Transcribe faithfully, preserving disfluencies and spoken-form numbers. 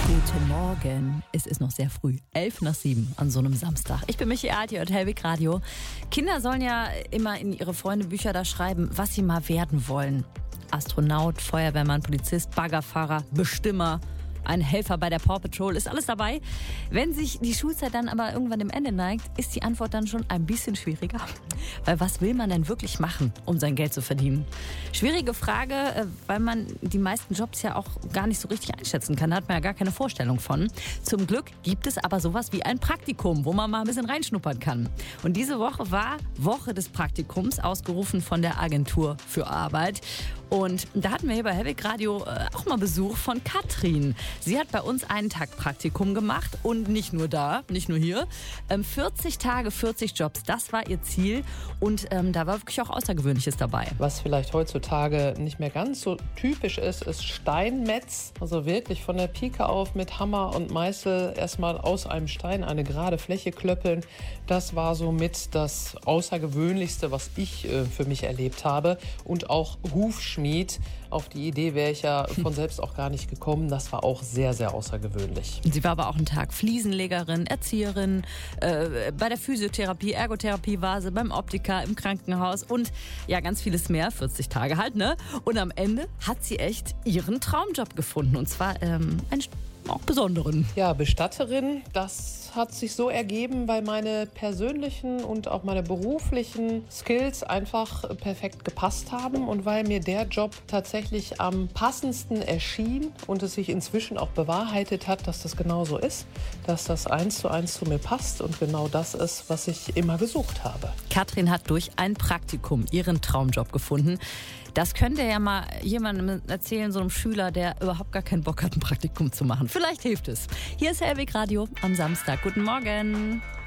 Guten Morgen. Es ist noch sehr früh, elf nach sieben an so einem Samstag. Ich bin Michi Alt, ihr hört Hellwig Radio. Kinder sollen ja immer in ihre Freundebücher da schreiben, was sie mal werden wollen. Astronaut, Feuerwehrmann, Polizist, Baggerfahrer, Bestimmer, ein Helfer bei der Paw Patrol, ist alles dabei. Wenn sich die Schulzeit dann aber irgendwann dem Ende neigt, ist die Antwort dann schon ein bisschen schwieriger. Weil was will man denn wirklich machen, um sein Geld zu verdienen? Schwierige Frage, weil man die meisten Jobs ja auch gar nicht so richtig einschätzen kann. Da hat man ja gar keine Vorstellung von. Zum Glück gibt es aber sowas wie ein Praktikum, wo man mal ein bisschen reinschnuppern kann. Und diese Woche war Woche des Praktikums, ausgerufen von der Agentur für Arbeit. Und da hatten wir hier bei Hellwig Radio auch mal Besuch von Katrin. Sie hat bei uns einen Tag Praktikum gemacht und nicht nur da, nicht nur hier. vierzig Tage, vierzig Jobs, das war ihr Ziel und ähm, da war wirklich auch Außergewöhnliches dabei. Was vielleicht heutzutage nicht mehr ganz so typisch ist, ist Steinmetz. Also wirklich von der Pike auf mit Hammer und Meißel erstmal aus einem Stein eine gerade Fläche klöppeln. Das war somit das Außergewöhnlichste, was ich äh, für mich erlebt habe. Und auch Hufschmied. Auf die Idee wäre ich ja von selbst auch gar nicht gekommen. Das war auch sehr, sehr außergewöhnlich. Sie war aber auch einen Tag Fliesenlegerin, Erzieherin, äh, bei der Physiotherapie, Ergotherapie war sie, beim Optiker, im Krankenhaus und ja, ganz vieles mehr, vierzig Tage halt, ne? Und am Ende hat sie echt ihren Traumjob gefunden und zwar ähm, einen auch besonderen. Ja, Bestatterin, das hat sich so ergeben, weil meine persönlichen und auch meine beruflichen Skills einfach perfekt gepasst haben und weil mir der Job tatsächlich am passendsten erschien und es sich inzwischen auch bewahrheitet hat, dass das genau so ist, dass das eins zu eins zu mir passt und genau das ist, was ich immer gesucht habe. Katrin hat durch ein Praktikum ihren Traumjob gefunden. Das könnt ihr ja mal jemandem erzählen, so einem Schüler, der überhaupt gar keinen Bock hat, ein Praktikum zu machen. Vielleicht hilft es. Hier ist Hellwig Radio am Samstag. Guten Morgen.